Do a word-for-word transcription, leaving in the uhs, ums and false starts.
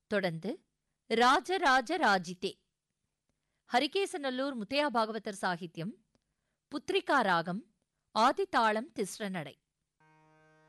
தொடர்ந்து ராஜராஜ ராஜிதே, ஹரிகேசநல்லூர் முத்தையா பாகவதர் சாகித்யம், புத்ரிகா ராகம், ஆதிதாளம் திஸ்ர நடை.